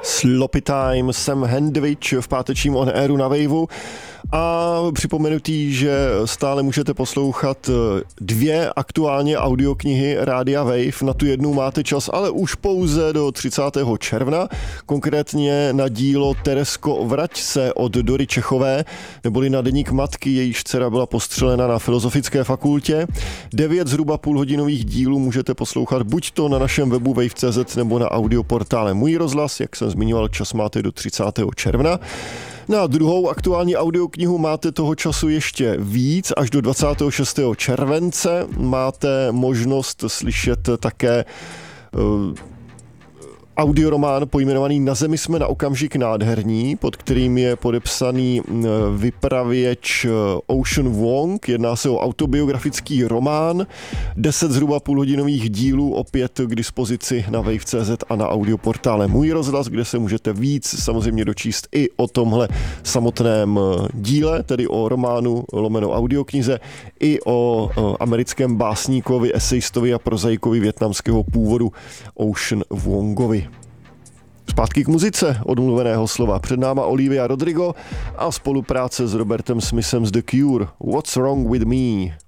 Sloppy Time, Sam Hendwich v pátečním On Airu na Waveu. A připomenutý, že stále můžete poslouchat 2 aktuálně audioknihy Rádia Wave. Na tu jednu máte čas, ale už pouze do 30. června. Konkrétně na dílo Teresko, vrať se od Dory Čechové, neboli na deník matky, jejíž dcera byla postřelena na Filozofické fakultě. 9 zhruba půlhodinových dílů můžete poslouchat buď to na našem webu wave.cz nebo na audioportále Můj rozhlas, jak jsem zmiňoval, čas máte do 30. června. Na druhou aktuální audioknihu máte toho času ještě víc, až do 26. července máte možnost slyšet také audioromán pojmenovaný Na zemi jsme na okamžik nádherní, pod kterým je podepsaný vypravěč Ocean Vuong. Jedná se o autobiografický román, 10 zhruba půlhodinových dílů opět k dispozici na wave.cz a na audioportále Můj rozhlas, kde se můžete víc samozřejmě dočíst i o tomhle samotném díle, tedy o románu lomeno audioknize, i o americkém básníkovi, esejistovi a prozaikovi vietnamského původu Ocean Vuongovi. Zpátky k muzice od mluveného slova. Před náma Olivia Rodrigo a spolupráce s Robertem Smithem z The Cure. What's Wrong With Me?